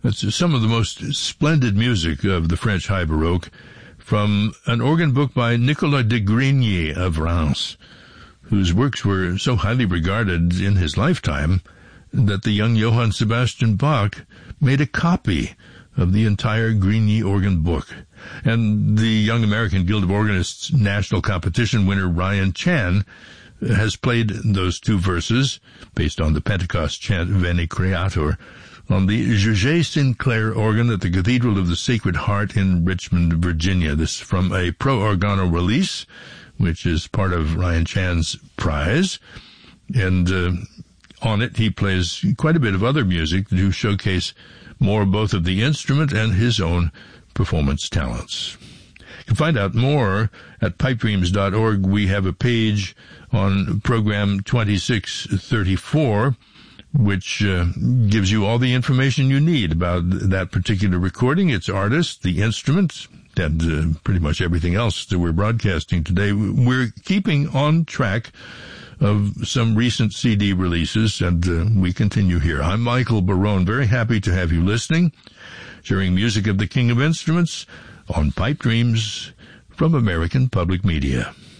That's some of the most splendid music of the French High Baroque from an organ book by Nicolas de Grigny of Reims, whose works were so highly regarded in his lifetime that the young Johann Sebastian Bach made a copy of the entire Grigny organ book. And the Young American Guild of Organists national competition winner Ryan Chan has played those two verses, based on the Pentecost chant Veni Creator, on the Georges Sinclair organ at the Cathedral of the Sacred Heart in Richmond, Virginia. This is from a Pro Organo release, which is part of Ryan Chan's prize. And on it, he plays quite a bit of other music to showcase more both of the instrument and his own performance talents. You can find out more at pipedreams.org. We have a page on program 2634, which gives you all the information you need about that particular recording, its artist, the instrument, and pretty much everything else that we're broadcasting today. We're keeping on track of some recent CD releases, and we continue here. I'm Michael Barone, very happy to have you listening, sharing music of the King of Instruments on Pipe Dreams from American Public Media.